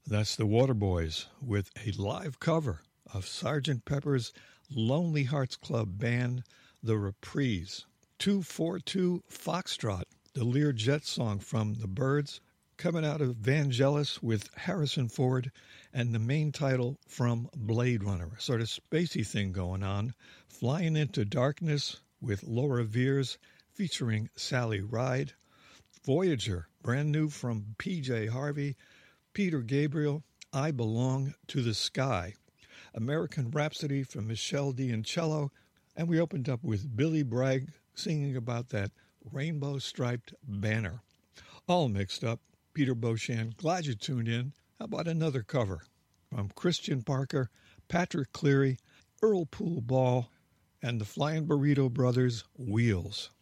That's the Waterboys with a live cover of Sgt. Pepper's Lonely Hearts Club Band, The Reprise. 242 Foxtrot, the Learjet song from The Byrds, coming out of Vangelis with Harrison Ford, and the main title from Blade Runner, a sort of spacey thing going on. Flying into Darkness with Laura Veers featuring Sally Ride. Voyager, brand new from PJ Harvey, Peter Gabriel, I Belong to the Sky. American Rhapsody from Michelle D'Ancello, and we opened up with Billy Bragg singing about that rainbow-striped banner. All mixed up. Peter Beauchamp, glad you tuned in. How about another cover from Christian Parker, Patrick Cleary, Earl Poole Ball, and the Flying Burrito Brothers, Wheels.